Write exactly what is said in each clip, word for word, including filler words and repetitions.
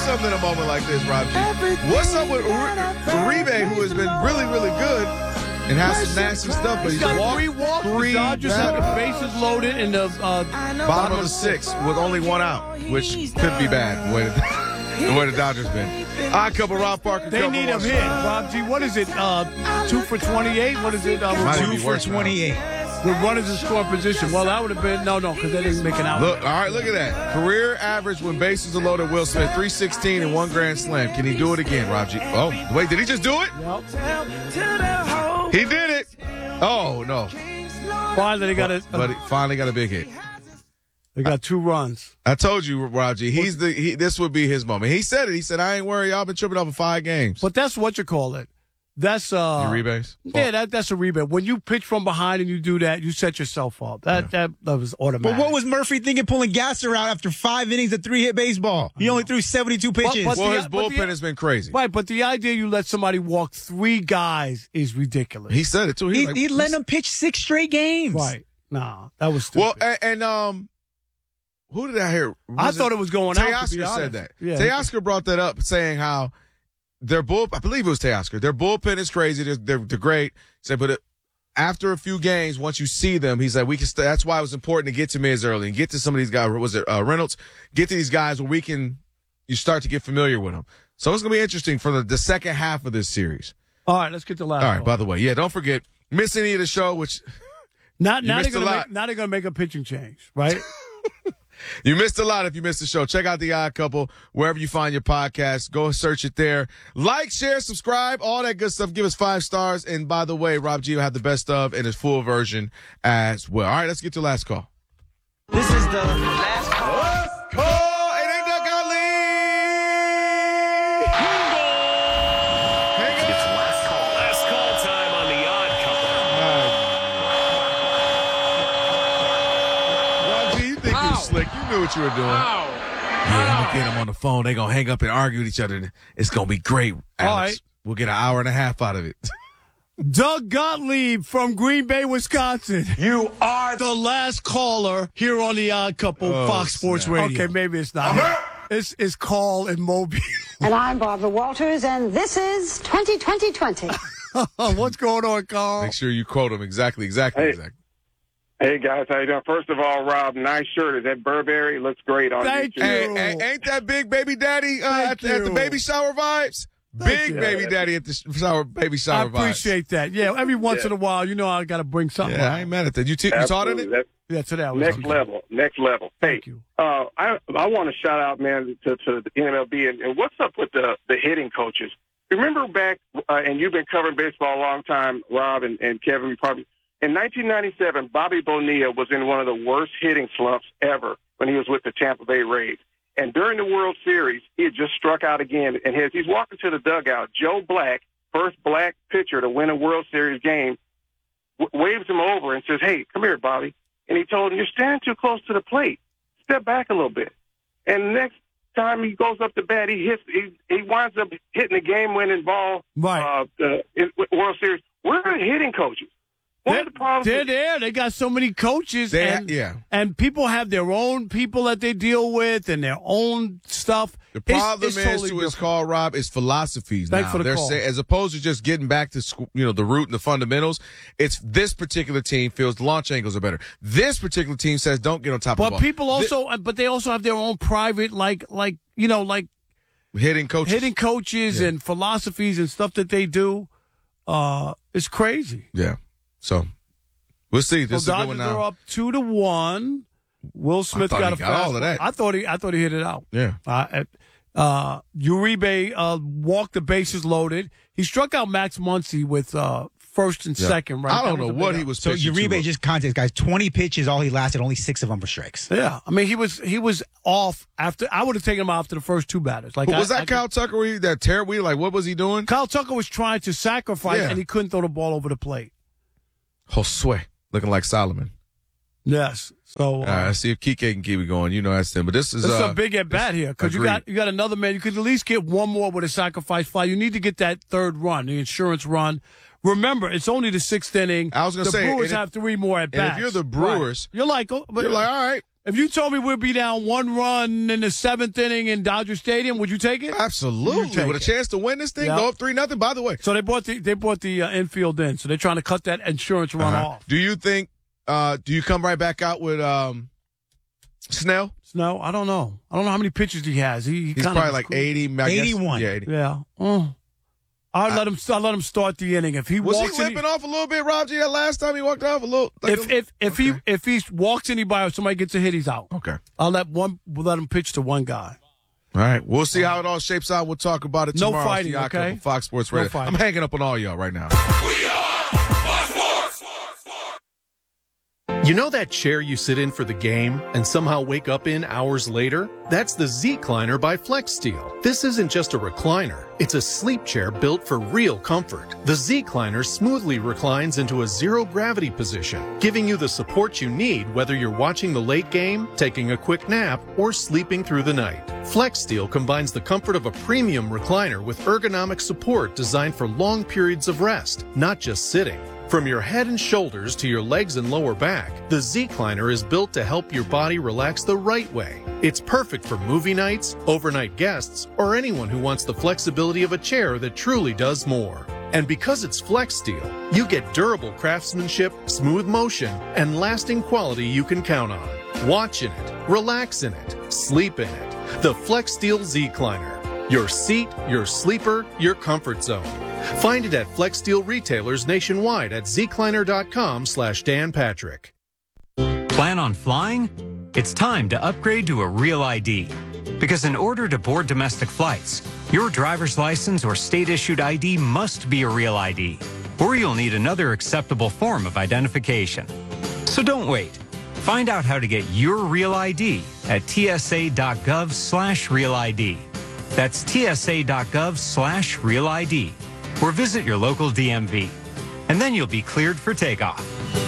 something in a moment like this, Rob G. What's up with Uribe, who has been really, really good and has some nasty stuff, but he's, he's got walked three walks. Three the Dodgers have the bases loaded in the uh, bottom of the sixth with only one out, which could be bad the way the, the, way the Dodgers been. Odd couple, Rob Parker. They need a hit. Rob G, what is it? Uh, two for twenty-eight? What is it? Uh, two for twenty-eight. With runners in scoring position. Well, that would have been, no, no, because they didn't make an out. Look, all right, look at that. Career average when bases are loaded, Will Smith, three sixteen and one grand slam. Can he do it again, Rob G? Oh, wait, did he just do it? Yep. He did it. Oh, no. Finally, they got a, But he finally got a big hit. They got two runs. I told you, Rob G, he's the, he, this would be his moment. He said it. He said, I ain't worried. Y'all been tripping over five games. But that's what you call it. That's uh, Your rebase? Yeah, that, that's a rebate. When you pitch from behind and you do that, you set yourself up. That yeah. that, that was automatic. But what was Murphy thinking pulling Gasser out after five innings of three-hit baseball? He only threw seventy-two pitches. But, but well, the, his bullpen the, has been crazy. Right, but the idea you let somebody walk three guys is ridiculous. He said it, too. He, like, he let him pitch six straight games. Right. No, that was stupid. Well, and, and um, who did I hear? Was I thought it, it was going out. Teoscar said that. Yeah. Teoscar brought that up, saying how their bull, I believe it was Teoscar, their bullpen is crazy. They're, they're, they're great. He said, but it, after a few games, once you see them, he said, we can. St- that's why it was important to get to Miz early and get to some of these guys. Was it uh, Reynolds? Get to these guys where we can, you start to get familiar with them. So it's going to be interesting for the, the second half of this series. All right, let's get to last. All right, one. by the way, yeah, don't forget, miss any of the show, which not, now they're going to make, now they're going to make a pitching change, right? You missed a lot if you missed the show. Check out The Odd Couple wherever you find your podcast. Go search it there. Like, share, subscribe, all that good stuff. Give us five stars. And by the way, Rob G will have the best of in his full version as well. All right, let's get to last call. This is the last call. Last call. It ain't that Golly. Hang on. It's last call. Last call time on The Odd Couple. Rob G, you think you were slick. You knew what you were doing. Ow. Yeah, I'm going to get them on the phone. They're going to hang up and argue with each other. It's going to be great, Alex. All right. We'll get an hour and a half out of it. Doug Gottlieb from Green Bay, Wisconsin. You are The last caller here on The Odd Couple, Oh, Fox Sports snap. Radio. Okay, maybe it's not. It's, it's Call and Moby. And I'm Barbara Walters, and this is twenty twenty twenty. What's going on, Carl? Make sure you quote them exactly, exactly, Hey. exactly. Hey guys, how you doing? First of all, Rob, nice shirt. Is that Burberry? Looks great on Thank YouTube. you. Hey, hey, ain't that big baby daddy uh, Thank at, the- at the you. baby shower vibes? Thank Big you. baby daddy at the sh- shower baby I shower vibes. appreciate that. Yeah, every once in a while, you know, I got to bring something. Yeah, out. I ain't mad at that. You, t- you taught in Absolutely. it? That's Yeah, today I was next okay. level. Next level. Thank hey, you. Uh, I I want to shout out, man, to, to the N M L B and, and what's up with the the hitting coaches? Remember back, uh, and you've been covering baseball a long time, Rob and, and Kevin. Probably in nineteen ninety-seven, Bobby Bonilla was in one of the worst hitting slumps ever when he was with the Tampa Bay Rays. And during the World Series, he had just struck out again. And as he's walking to the dugout, Joe Black, first black pitcher to win a World Series game, w- waves him over and says, "Hey, come here, Bobby." And he told him, "You're standing too close to the plate. Step back a little bit." And next time he goes up to bat, he hits. He, he winds up hitting the game-winning ball. Right. Uh, uh, in World Series. Where are the hitting coaches? One They're, of the problems. they're is- there. They got so many coaches. They- and, yeah. and people have their own people that they deal with and their own stuff. The It's- problem it's is totally to his different. call, Rob, is philosophies Thanks now. for the They're call. say, as opposed to just getting back to squ- you know the root and the fundamentals, it's this particular team feels the launch angles are better. This particular team says don't get on top of the But ball. people also, but they also have their own private, like, like you know, like Thi- hitting coaches. hitting coaches Yeah. and philosophies and stuff that they do. Uh, it's crazy. Yeah. So we'll see. This so is a good Dodgers one now. are up two to one. Will Smith thought got he a got all fastball. of that. I thought he, I thought he hit it out. Yeah. Uh, uh, Uribe uh, walked the bases loaded. He struck out Max Muncy with uh, first and Yeah. second. Right, I That don't know was a what big he out. was So pitching to. Uribe, just context, guys, twenty pitches, all he lasted, only six of them were strikes. Yeah, I mean he was he was off after. I would have taken him out after the first two batters. Like But was I- that I Kyle Tucker? Where he, that tear wheel? Like what was he doing? Kyle Tucker was trying to sacrifice, Yeah. and he couldn't throw the ball over the plate. Josue looking like Solomon. Yes. So uh, All right, I see if Kike can keep it going. You know that's him. But this is this is uh, a big at bat here because you agreed. got you got another man. You could at least get one more with a sacrifice fly. You need to get that third run, the insurance run. Remember, it's only the sixth inning. I was gonna the say, Brewers and if- have three more at and bats. if you're the Brewers, right. you're like, oh, but You're like, all right, If you told me we'd be down one run in the seventh inning in Dodger Stadium, would you take it? Absolutely. take With a it. chance to win this thing, Yep. go up three nothing. By the way, So they bought the they bought the uh, infield in. So they're trying to cut that insurance run uh-huh. off. Do you think? Uh, do you come right back out with um, Snell? No, I don't know. I don't know how many pitches he has. He, he He's kinda probably like eighty, I guess. eighty-one. Yeah, eighty. Yeah. Oh. I'll let him. I'll let him start the inning. If he Was walks, he in, limping off a little bit, Rob G? That last time he walked off a little. Like if a, if if he if he walks anybody or somebody gets a hit, he's out. okay. I'll let one. We'll let him pitch to one guy. All right, we'll see how it all shapes out. We'll talk about it No tomorrow. fighting, Siaka okay? from Fox Sports No Radio. fighting. I'm hanging up on all y'all right now. You know that chair you sit in for the game and somehow wake up in hours later? That's the Z-Cliner by FlexSteel. This isn't just a recliner. It's a sleep chair built for real comfort. The Z-Cliner smoothly reclines into a zero-gravity position, giving you the support you need whether you're watching the late game, taking a quick nap, or sleeping through the night. FlexSteel combines the comfort of a premium recliner with ergonomic support designed for long periods of rest, not just sitting. From your head and shoulders to your legs and lower back, the Z-Cliner is built to help your body relax the right way. It's perfect for movie nights, overnight guests, or anyone who wants the flexibility of a chair that truly does more. And because it's FlexSteel, you get durable craftsmanship, smooth motion, and lasting quality you can count on. Watch in it, relax in it, sleep in it. The FlexSteel Z-Cliner. Your seat, your sleeper, your comfort zone. Find it at FlexSteel retailers nationwide at zcliner.com slash Dan Patrick. Plan on flying? It's time to upgrade to a Real I D. Because in order to board domestic flights, your driver's license or state-issued I D must be a Real I D, or you'll need another acceptable form of identification. So don't wait. Find out how to get your Real I D at tsa.gov slash Real ID. That's tsa.gov slash Real ID. Or visit your local D M V. And then you'll be cleared for takeoff.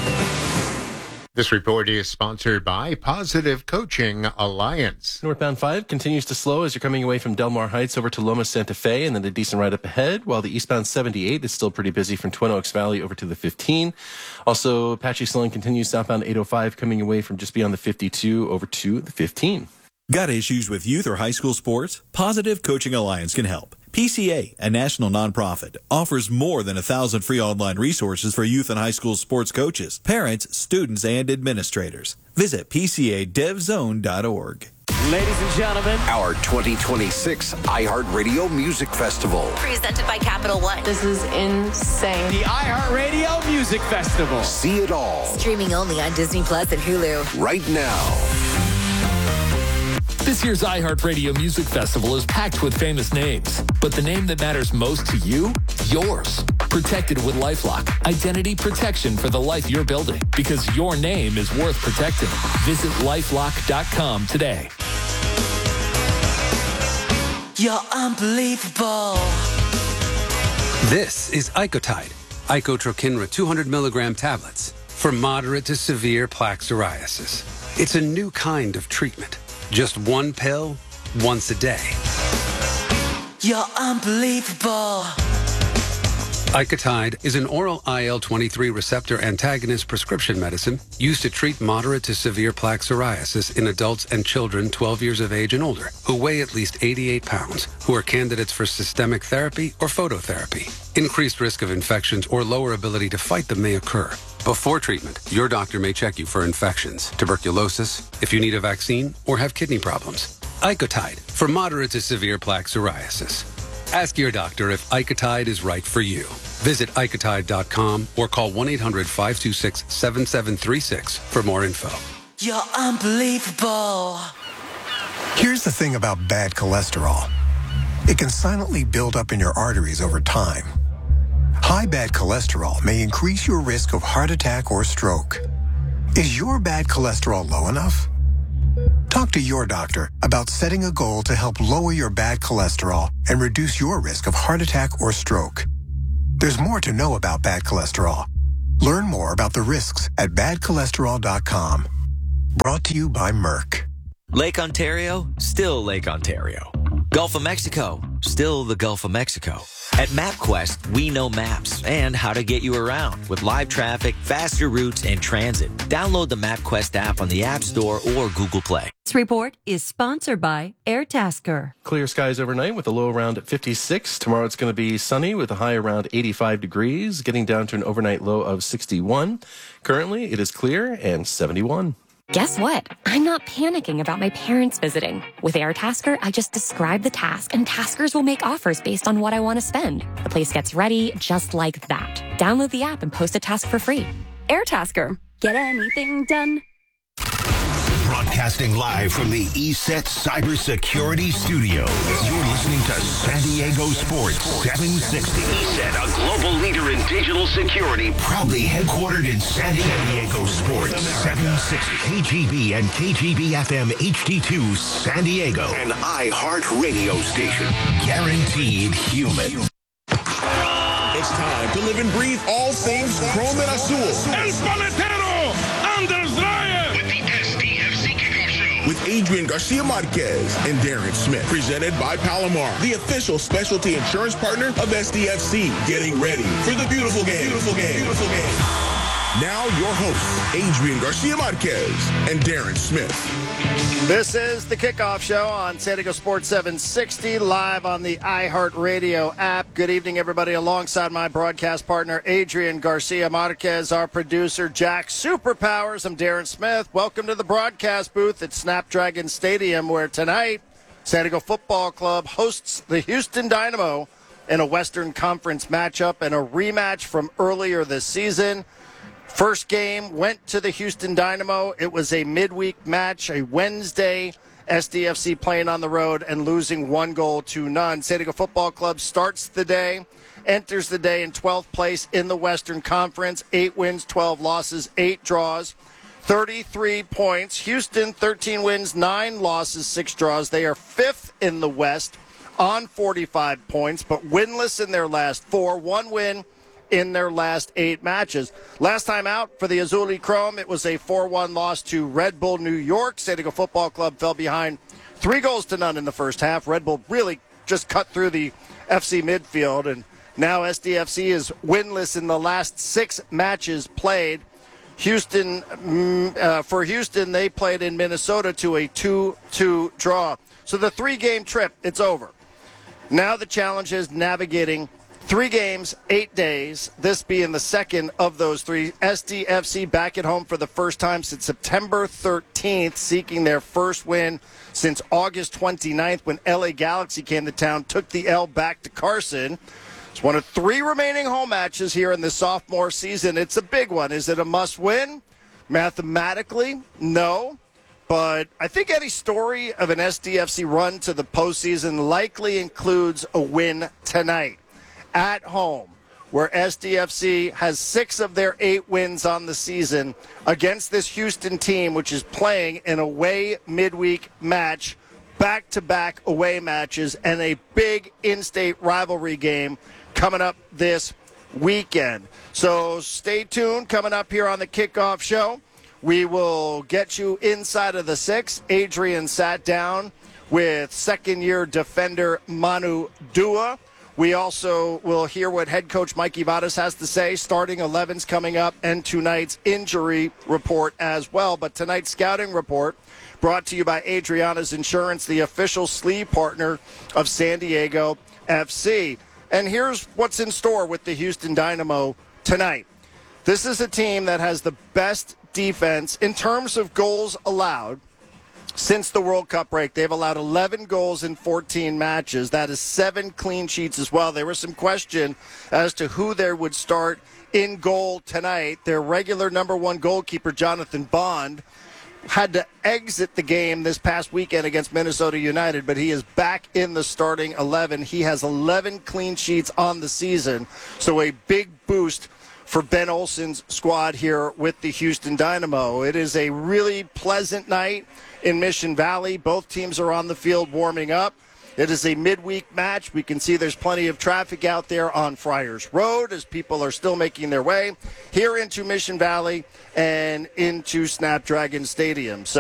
This report is sponsored by Positive Coaching Alliance. Northbound five continues to slow as you're coming away from Del Mar Heights over to Loma Santa Fe, and then a decent ride up ahead, while the eastbound seventy-eight is still pretty busy from Twin Oaks Valley over to the fifteen. Also, patchy slowing continues southbound eight oh five coming away from just beyond the fifty-two over to the fifteen. Got issues with youth or high school sports? Positive Coaching Alliance can help. P C A, a national nonprofit, offers more than a thousand free online resources for youth and high school sports coaches, parents, students, and administrators. Visit p c a dev zone dot org. Ladies and gentlemen, our twenty twenty-six iHeartRadio Music Festival. Presented by Capital One. This is insane. The iHeartRadio Music Festival. See it all. Streaming only on Disney Plus and Hulu. Right now. This year's iHeartRadio Music Festival is packed with famous names, but the name that matters most to you? Yours. Protected with LifeLock. Identity protection for the life you're building, because your name is worth protecting. Visit lifelock dot com today. You're unbelievable. This is Icotide, Icotrokinra two hundred milligram tablets for moderate to severe plaque psoriasis. It's a new kind of treatment. Just one pill, once a day. You're unbelievable. Icotide is an oral I L twenty-three receptor antagonist prescription medicine used to treat moderate to severe plaque psoriasis in adults and children twelve years of age and older who weigh at least eighty-eight pounds, who are candidates for systemic therapy or phototherapy. Increased risk of infections or lower ability to fight them may occur. Before treatment, your doctor may check you for infections, tuberculosis, if you need a vaccine, or have kidney problems. Icotide for moderate to severe plaque psoriasis. Ask your doctor if Icotide is right for you. Visit icotide dot com or call one eight hundred five two six seven seven three six for more info. You're unbelievable. Here's the thing about bad cholesterol. It can silently build up in your arteries over time. High bad cholesterol may increase your risk of heart attack or stroke. Is your bad cholesterol low enough? Talk to your doctor about setting a goal to help lower your bad cholesterol and reduce your risk of heart attack or stroke. There's more to know about bad cholesterol. Learn more about the risks at bad cholesterol dot com. Brought to you by Merck. Lake Ontario, still Lake Ontario. Gulf of Mexico, still the Gulf of Mexico. At MapQuest, we know maps and how to get you around with live traffic, faster routes, and transit. Download the MapQuest app on the App Store or Google Play. This report is sponsored by Airtasker. Clear skies overnight with a low around fifty-six. Tomorrow it's going to be sunny with a high around eighty-five degrees, getting down to an overnight low of sixty-one. Currently, it is clear and seventy-one. Guess what? I'm not panicking about my parents visiting. With Airtasker, I just describe the task, and taskers will make offers based on what I want to spend. The place gets ready just like that. Download the app and post a task for free. Airtasker. Get anything done. Broadcasting live from the E S E T Cybersecurity Studios. You're listening to San Diego Sports seven sixty. E S E T, a global leader in digital security, proudly headquartered in San Diego Sports seven sixty. K G B and K G B F M H D two San Diego. An iHeart radio station. Guaranteed human. It's time to live and breathe all things Chrome and Azul. El Paletero, Anders Dreyer. With the S D F C Kickoff Show. With Adrian Garcia Marquez and Darren Smith. Presented by Palomar, the official specialty insurance partner of S D F C. Getting ready for the beautiful game. Beautiful game. Beautiful game. Now your hosts, Adrian Garcia Marquez and Darren Smith. This is the Kickoff Show on San Diego Sports seven sixty, live on the iHeartRadio app. Good evening, everybody. Alongside my broadcast partner, Adrian Garcia Marquez, our producer, Jack Superpowers. I'm Darren Smith. Welcome to the broadcast booth at Snapdragon Stadium, where tonight, San Diego Football Club hosts the Houston Dynamo in a Western Conference matchup and a rematch from earlier this season. First game went to the Houston Dynamo. It was a midweek match, a Wednesday. S D F C playing on the road and losing one goal to none. San Diego Football Club starts the day, enters the day in twelfth place in the Western Conference. Eight wins, twelve losses, eight draws, thirty-three points. Houston, thirteen wins, nine losses, six draws. They are fifth in the West on forty-five points, but winless in their last four. One win in their last eight matches. Last time out for the Azuli Chrome, it was a four one loss to Red Bull New York. San Diego Football Club fell behind three goals to none in the first half. Red Bull really just cut through the F C midfield, and now S D F C is winless in the last six matches played. Houston, uh, for Houston, they played in Minnesota to a two two draw. So the three-game trip, it's over. Now the challenge is navigating three games, eight days, this being the second of those three. S D F C back at home for the first time since September thirteenth, seeking their first win since August twenty-ninth when L A Galaxy came to town, took the L back to Carson. It's one of three remaining home matches here in the sophomore season. It's a big one. Is it a must-win? Mathematically, no. But I think any story of an S D F C run to the postseason likely includes a win tonight at home, where S D F C has six of their eight wins on the season against this Houston team, which is playing an away midweek match, back-to-back away matches, and a big in-state rivalry game coming up this weekend. So stay tuned. Coming up here on the Kickoff Show, we will get you inside of the six. Adrian sat down with second-year defender Manu Dua. We also will hear what head coach Mike Ivadas has to say. Starting eleven's coming up, and tonight's injury report as well. But tonight's scouting report brought to you by Adriana's Insurance, the official sleeve partner of San Diego F C. And here's what's in store with the Houston Dynamo tonight. This is a team that has the best defense in terms of goals allowed. Since the World Cup break, they've allowed eleven goals in fourteen matches. That is seven clean sheets as well. There was some question as to who they would start in goal tonight. Their regular number one goalkeeper, Jonathan Bond, had to exit the game this past weekend against Minnesota United, but he is back in the starting eleven. He has eleven clean sheets on the season, so a big boost for Ben Olsen's squad here with the Houston Dynamo. It is a really pleasant night in Mission Valley. Both teams are on the field warming up. It is a midweek match. We can see there's plenty of traffic out there on Friars Road as people are still making their way here into Mission Valley and into Snapdragon Stadium. So